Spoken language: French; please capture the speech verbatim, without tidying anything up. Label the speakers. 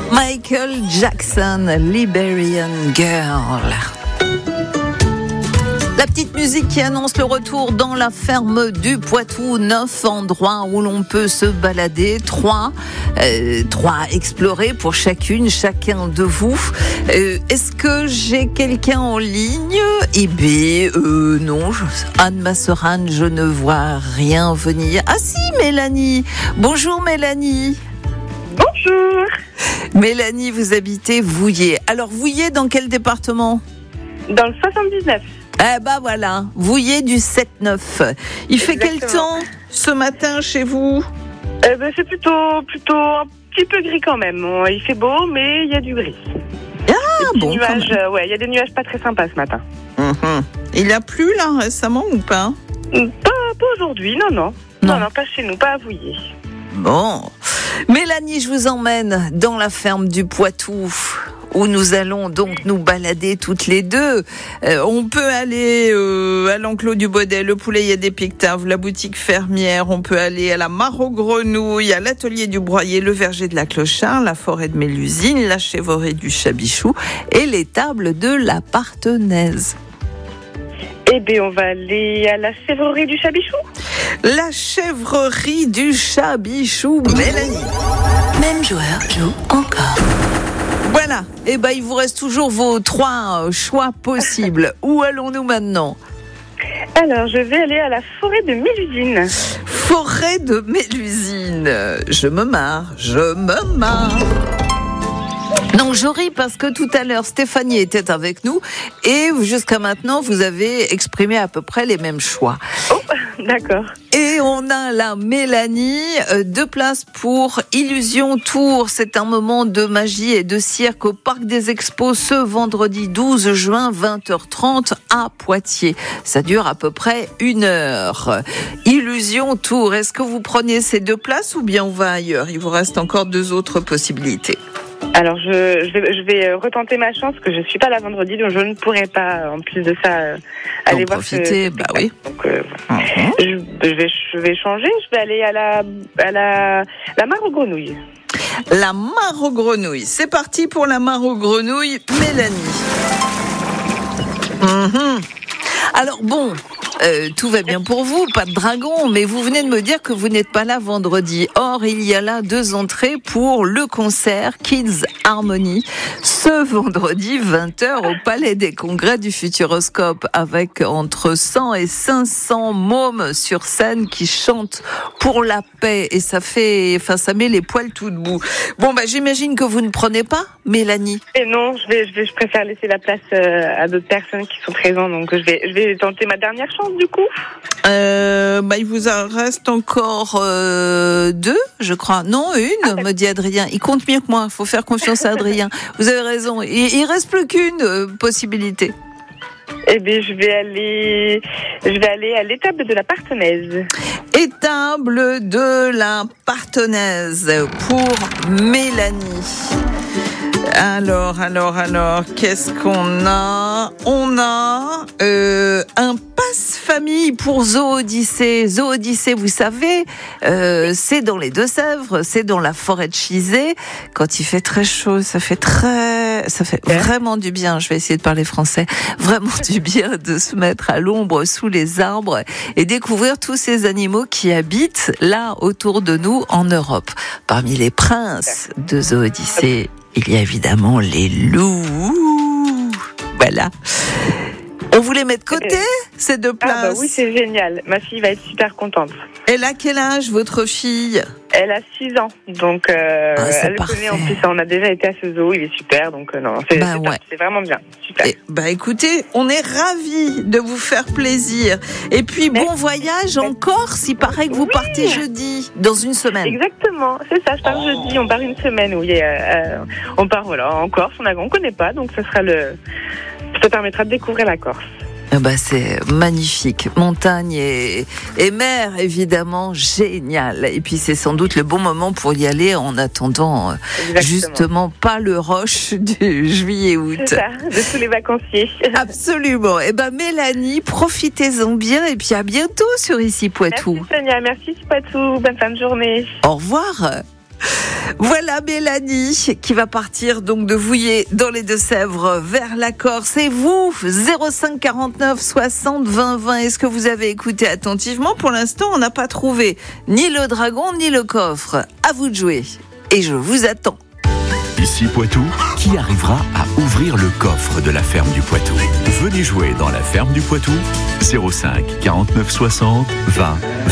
Speaker 1: Michael Jackson, Liberian Girl. La petite musique qui annonce le retour dans la ferme du Poitou. Neuf endroits où l'on peut se balader. Trois, euh, trois à explorer pour chacune, chacun de vous. Euh, est-ce que j'ai quelqu'un en ligne ? Eh bien, euh, non. Anne Masserane, je ne vois rien venir. Ah si, Mélanie. Bonjour Mélanie.
Speaker 2: Bonjour.
Speaker 1: Mélanie, vous habitez Vouillers. Alors Vouillers, dans quel département ?
Speaker 2: Dans le soixante-dix-neuf.
Speaker 1: Eh ben voilà, Vouillers du sept neuf. Il fait
Speaker 2: Exactement.
Speaker 1: quel temps ce matin chez vous ?
Speaker 2: euh, ben, C'est plutôt, plutôt un petit peu gris quand même. Il fait beau, mais il y a du gris.
Speaker 1: Ah
Speaker 2: des
Speaker 1: bon,
Speaker 2: nuages, euh, ouais, il y a des nuages pas très sympas ce matin.
Speaker 1: Mmh. Il a plu là récemment ou pas ?
Speaker 2: Pas, pas aujourd'hui, non, non,
Speaker 1: Non.
Speaker 2: non. Non, pas chez nous, pas à Vouillers.
Speaker 1: Bon. Mélanie, je vous emmène dans la ferme du Poitou, où nous allons donc nous balader toutes les deux. Euh, on peut aller euh, à l'enclos du Baudet, le Poulailler des Pictaves, la boutique fermière. On peut aller à la Mare aux Grenouilles, à l'atelier du Broyer, le verger de la Clochard, la forêt de Mélusine, la chèvrerie du Chabichou et l'étable de la Partenaise.
Speaker 2: Eh bien, on va aller à la chèvrerie du Chabichou.
Speaker 1: La chèvrerie du Chabichou, Mélanie.
Speaker 3: Même joueur joue encore.
Speaker 1: Voilà, et eh ben il vous reste toujours vos trois choix possibles. Où allons-nous maintenant ?
Speaker 2: Alors, je vais aller à la forêt de Mélusine.
Speaker 1: Forêt de Mélusine. Je me marre, je me marre. Non, je ris parce que tout à l'heure, Stéphanie était avec nous et jusqu'à maintenant, vous avez exprimé à peu près les mêmes choix.
Speaker 2: Oh, d'accord.
Speaker 1: Et on a là Mélanie, euh, deux places pour Illusion Tour. C'est un moment de magie et de cirque au Parc des Expos ce vendredi douze juin, vingt heures trente à Poitiers. Ça dure à peu près une heure. Illusion Tour, est-ce que vous prenez ces deux places ou bien on va ailleurs ? Il vous reste encore deux autres possibilités.
Speaker 2: Alors, je, je, vais, je vais retenter ma chance, que je ne suis pas là vendredi, donc je ne pourrai pas, en plus de ça, euh, aller
Speaker 1: en
Speaker 2: voir
Speaker 1: profiter,
Speaker 2: ce,
Speaker 1: bah oui.
Speaker 2: Donc, euh,
Speaker 1: Uh-huh.
Speaker 2: je, je, vais, je vais changer, je vais aller à la, à la, la Mare aux Grenouilles.
Speaker 1: La Mare aux Grenouilles. C'est parti pour la Mare aux Grenouilles, Mélanie. Mm-hmm. Alors bon, euh, tout va bien pour vous, pas de dragon, mais vous venez de me dire que vous n'êtes pas là vendredi. Or, il y a là deux entrées pour le concert Kids Harmony ce vendredi vingt heures au Palais des Congrès du Futuroscope, avec entre cent et cinq cents mômes sur scène qui chantent pour la paix, et ça fait, enfin, ça met les poils tout debout. Bon, bah, j'imagine que vous ne prenez pas, Mélanie.
Speaker 2: Et non, je vais, je vais, je préfère laisser la place euh, à d'autres personnes qui sont présentes, donc je vais, je vais tenter ma dernière chance du coup.
Speaker 1: Euh, bah, il vous en reste encore euh, deux, je crois. Non, une, ah, me dit Adrien. Il compte mieux que moi. Il faut faire confiance à Adrien. Vous avez raison. Il, il reste plus qu'une euh, possibilité.
Speaker 2: Eh bien, je vais aller, je vais aller à l'étable de la Partenaise.
Speaker 1: Étable de la Partenaise pour Mélanie. Alors, alors, alors, qu'est-ce qu'on a ? On a euh, un passe-famille pour Zoo-Odyssée. Zoo-Odyssée, vous savez, euh, c'est dans les Deux-Sèvres, c'est dans la forêt de Chizé. Quand il fait très chaud, ça fait très, ça fait vraiment du bien. Je vais essayer de parler français. Vraiment du bien de se mettre à l'ombre sous les arbres et découvrir tous ces animaux qui habitent là autour de nous en Europe. Parmi les princes de Zoo-Odyssée, il y a évidemment les loups. Voilà. On voulait mettre de côté ces deux places.
Speaker 2: Ah bah oui, c'est génial. Ma fille va être super contente.
Speaker 1: Elle a quel âge, votre fille ?
Speaker 2: Elle a six ans, donc euh,
Speaker 1: ah,
Speaker 2: elle le connaît en plus. On a déjà été à ce zoo, il est super, donc euh, non, c'est,
Speaker 1: bah
Speaker 2: c'est,
Speaker 1: ouais.
Speaker 2: c'est vraiment bien, super.
Speaker 1: Et, bah écoutez, on est ravis de vous faire plaisir. Et puis
Speaker 2: Merci.
Speaker 1: Bon voyage en Corse. Il paraît que vous
Speaker 2: oui.
Speaker 1: partez jeudi, dans une semaine.
Speaker 2: Exactement, c'est ça. Je pars oh. jeudi. On part une semaine. Oui, euh, euh, on part voilà en Corse. On ne connaît pas, donc ça sera le. Ça permettra de découvrir la Corse.
Speaker 1: Bah c'est magnifique, montagne et, et mer évidemment, génial. Et puis c'est sans doute le bon moment pour y aller en attendant Exactement. justement pas le rush du juillet-août.
Speaker 2: C'est ça, de tous les vacanciers.
Speaker 1: Absolument. Et ben Mélanie, profitez-en bien et puis à bientôt sur Ici Poitou.
Speaker 2: Merci Sonia, merci Poitou, bonne fin de journée.
Speaker 1: Au revoir. Voilà Mélanie qui va partir donc de Vouillé dans les Deux-Sèvres vers la Corse. Et vous, zéro cinq quarante-neuf soixante vingt vingt, est-ce que vous avez écouté attentivement? Pour l'instant, on n'a pas trouvé ni le dragon ni le coffre. À vous de jouer. Et je vous attends.
Speaker 4: Ici Poitou, qui arrivera à ouvrir le coffre de la ferme du Poitou? Venez jouer dans la ferme du Poitou, zéro cinq quarante-neuf soixante vingt